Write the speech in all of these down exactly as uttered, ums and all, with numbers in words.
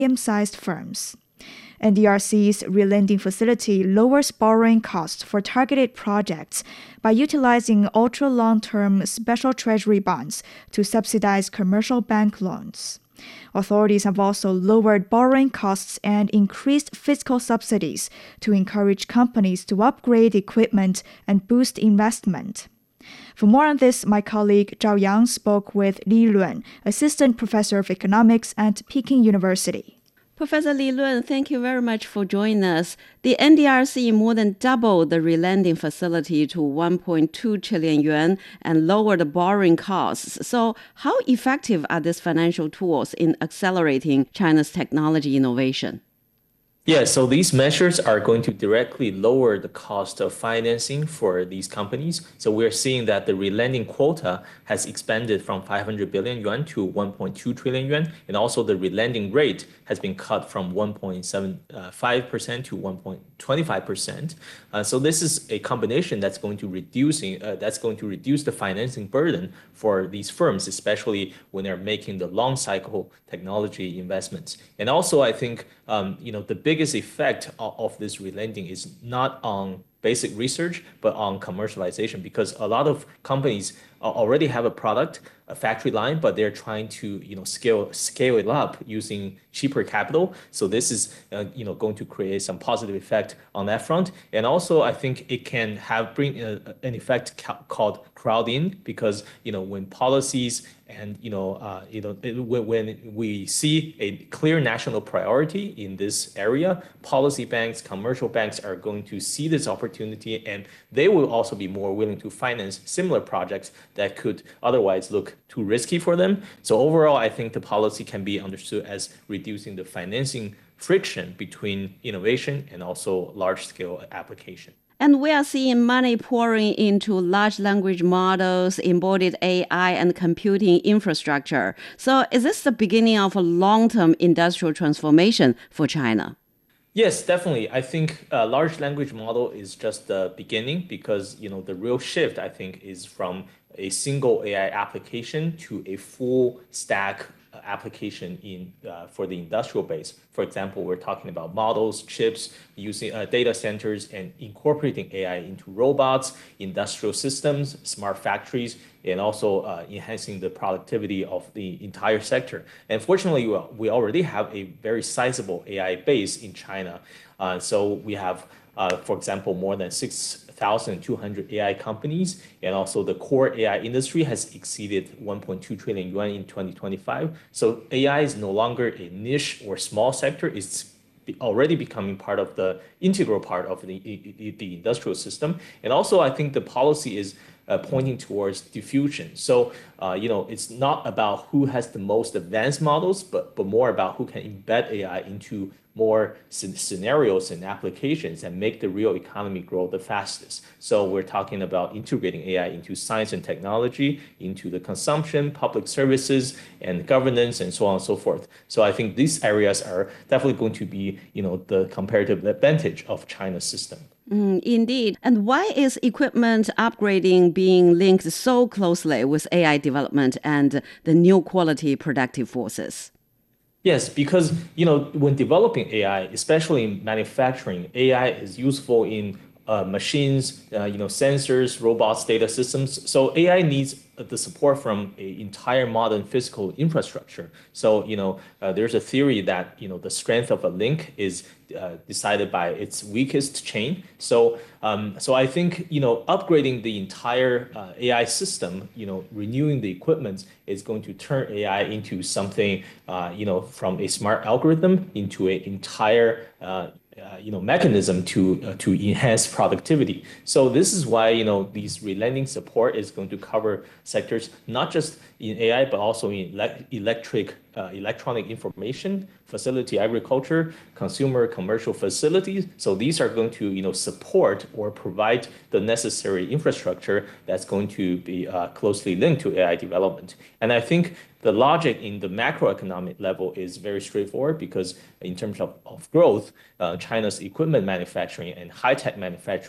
medium-sized firms. N D R C's relending facility lowers borrowing costs for targeted projects by utilizing ultra-long-term special treasury bonds to subsidize commercial bank loans. Authorities have also lowered borrowing costs and increased fiscal subsidies to encourage companies to upgrade equipment and boost investment. For more on this, my colleague Zhao Yang spoke with Li Luan, Assistant Professor of Economics at Peking University. Professor Li Luan, thank you very much for joining us. The N D R C more than doubled the relending facility to one point two trillion yuan and lowered the borrowing costs. So how effective are these financial tools in accelerating China's technology innovation? Yeah, so these measures are going to directly lower the cost of financing for these companies. So we're seeing that the relending quota has expanded from five hundred billion yuan to one point two trillion yuan. And also the relending rate has been cut from one point seven five percent to one point two five percent. Uh, so this is a combination that's going to reducing uh, that's going to reduce the financing burden for these firms, especially when they're making the long cycle technology investments. And also, I think um, you know the biggest effect of, of this relending is not on basic research, but on commercialization, because a lot of companies already have a product, a factory line, but they're trying to, you know, scale scale it up using cheaper capital. So this is, uh, you know, going to create some positive effect on that front. And also, I think it can have bring a, an effect ca- called crowding, because, you know, when policies and, you know, uh, you know, it, when we see a clear national priority in this area, policy banks, commercial banks are going to see this opportunity, and they will also be more willing to finance similar projects that could otherwise look too risky for them. So overall, I think the policy can be understood as reducing the financing friction between innovation and also large-scale application. And we are seeing money pouring into large language models, embodied A I, and computing infrastructure. So is this the beginning of a long-term industrial transformation for China? Yes, definitely. I think a large language model is just the beginning, because, you know, the real shift, I think, is from a single A I application to a full stack application in uh, for the industrial base. For example, we're talking about models, chips, using uh, data centers, and incorporating A I into robots, industrial systems, smart factories, and also uh, enhancing the productivity of the entire sector. And fortunately, we already have a very sizable A I base in China. Uh, so we have, uh, for example, more than six thousand two hundred A I companies, and also the core A I industry has exceeded one point two trillion yuan in twenty twenty-five. So A I is no longer a niche or small sector. It's already becoming part of the integral part of the, the industrial system. And also, I think the policy is uh, pointing towards diffusion. So, uh, you know, it's not about who has the most advanced models, but, but more about who can embed A I into more scenarios and applications and make the real economy grow the fastest. So we're talking about integrating A I into science and technology, into the consumption, public services, and governance, and so on and so forth. So I think these areas are definitely going to be, you know, the comparative advantage of China's system. Mm, indeed. And why is equipment upgrading being linked so closely with A I development and the new quality productive forces? Yes, because, you know, when developing A I, especially in manufacturing, A I is useful in uh, machines, uh, you know, sensors, robots, data systems. So A I needs the support from an entire modern physical infrastructure. So, you know, uh, there's a theory that, you know, the strength of a link is uh, decided by its weakest chain. So, um, so I think, you know, upgrading the entire uh, A I system, you know, renewing the equipment is going to turn A I into something, uh, you know, from a smart algorithm into an entire uh, Uh, you know, mechanism to uh, to enhance productivity. So this is why, you know, these relending support is going to cover sectors not just in A I, but also in le- electric, uh, electronic information, facility agriculture, consumer commercial facilities. So these are going to, you know, support or provide the necessary infrastructure that's going to be uh, closely linked to A I development. And I think the logic in the macroeconomic level is very straightforward, because in terms of, of growth, uh, China's equipment manufacturing and high-tech manufacturing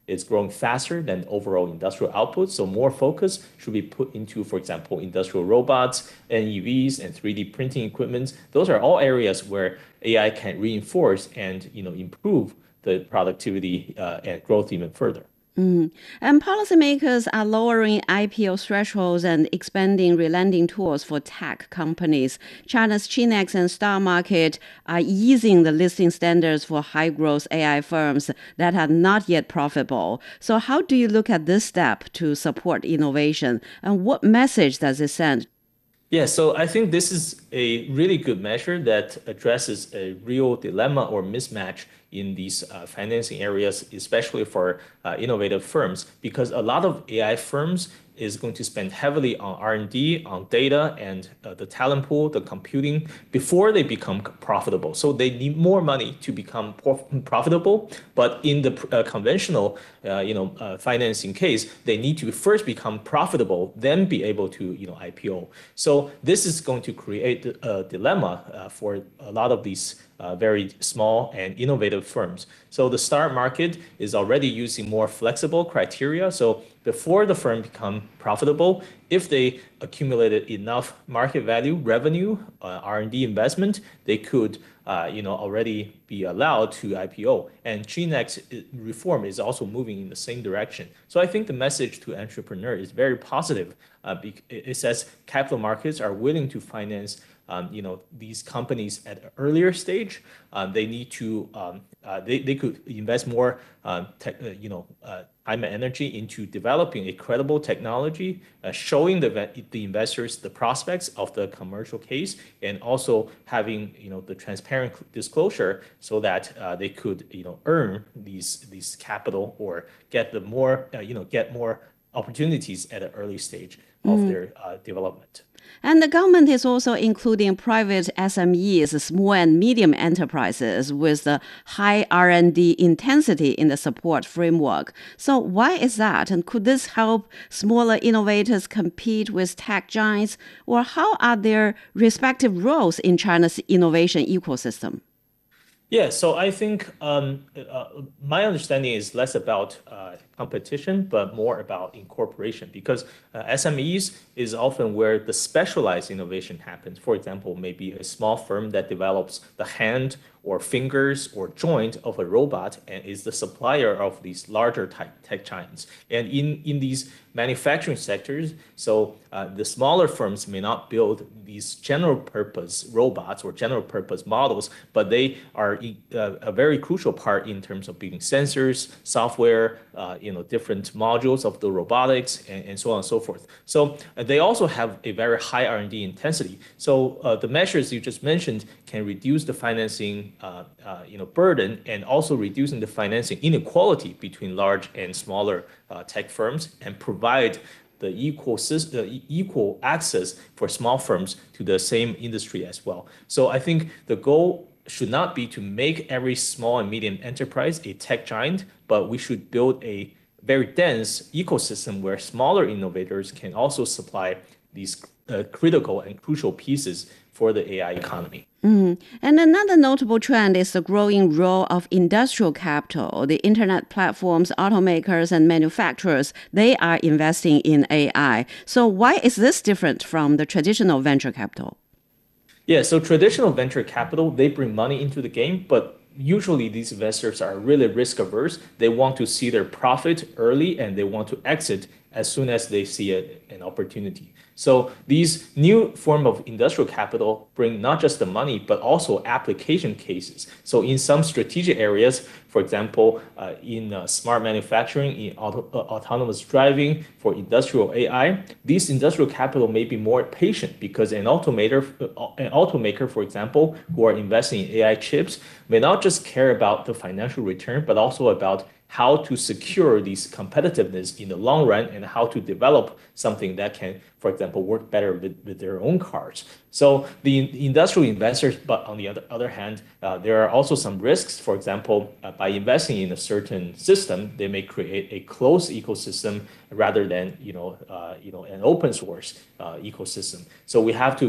is growing faster than overall industrial output. So more focus should be put into, for example, industrial robots, N E Vs, and three D printing equipment. Those are all areas where A I can reinforce and, you know, improve the productivity uh, and growth even further. Mm. And policymakers are lowering I P O thresholds and expanding relending tools for tech companies. China's Chinex and Star Market are easing the listing standards for high-growth A I firms that are not yet profitable. So how do you look at this step to support innovation? And what message does it send? Yeah, so I think this is a really good measure that addresses a real dilemma or mismatch in these uh, financing areas, especially for uh, innovative firms, because a lot of A I firms is going to spend heavily on R and D, on data, and uh, the talent pool, the computing, before they become profitable. So they need more money to become profitable. But in the uh, conventional, uh, you know, uh, financing case, they need to first become profitable, then be able to, you know, I P O. So this is going to create a dilemma uh, for a lot of these Uh, very small and innovative firms. So the Star Market is already using more flexible criteria. So before the firm become profitable, if they accumulated enough market value, revenue, uh, R and D investment, they could uh, you know, already be allowed to I P O. And Chinex reform is also moving in the same direction. So I think the message to entrepreneurs is very positive. Uh, it says capital markets are willing to finance Um, you know, these companies at an earlier stage. Um, they need to, um, uh, they, they could invest more, uh, tech, uh, you know, uh, time and energy into developing a credible technology, uh, showing the, the investors the prospects of the commercial case, and also having, you know, the transparent disclosure so that uh, they could, you know, earn these, these capital or get the more, uh, you know, get more opportunities at an early stage of mm. their uh, development. And the government is also including private S M Es, small and medium enterprises, with the high R and D intensity in the support framework. So why is that? And could this help smaller innovators compete with tech giants? Or how are their respective roles in China's innovation ecosystem? Yeah, so I think um, uh, my understanding is less about uh, competition, but more about incorporation, because uh, S M Es is often where the specialized innovation happens. For example, maybe a small firm that develops the hand or fingers or joint of a robot and is the supplier of these larger tech, tech giants. And in, in these manufacturing sectors, so uh, the smaller firms may not build these general purpose robots or general purpose models, but they are uh, a very crucial part in terms of building sensors, software, uh, you know, different modules of the robotics, and, and so on and so forth. So uh, they also have a very high R and D intensity. So uh, the measures you just mentioned can reduce the financing Uh, uh, you know, burden, and also reducing the financing inequality between large and smaller uh, tech firms, and provide the equal system, uh, equal access for small firms to the same industry as well. So I think the goal should not be to make every small and medium enterprise a tech giant, but we should build a very dense ecosystem where smaller innovators can also supply these uh, critical and crucial pieces for the A I economy. Mm. And another notable trend is the growing role of industrial capital. The internet platforms, automakers, and manufacturers, they are investing in A I. So why is this different from the traditional venture capital? Yeah, so traditional venture capital, they bring money into the game, but usually these investors are really risk averse. They want to see their profit early, and they want to exit as soon as they see a, an opportunity. So these new form of industrial capital bring not just the money, but also application cases. So in some strategic areas, for example, uh, in uh, smart manufacturing, in auto, uh, autonomous driving, for industrial A I, these industrial capital may be more patient, because an automaker, uh, an automaker, for example, who are investing in A I chips, may not just care about the financial return, but also about how to secure these competitiveness in the long run, and how to develop something that can, for example, work better with, with their own cars. So the industrial investors, but on the other, other hand, uh, there are also some risks. For example, uh, by investing in a certain system, they may create a closed ecosystem rather than, you know, uh, you know, an open source uh, ecosystem. So we have to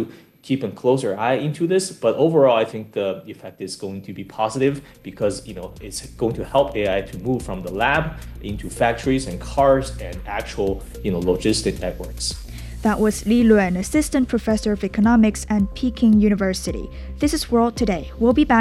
keep a closer eye into this. But overall, I think the effect is going to be positive because, you know, it's going to help A I to move from the lab into factories and cars and actual, you know, logistic networks. That was Li Luan, Assistant Professor of Economics at Peking University. This is World Today. We'll be back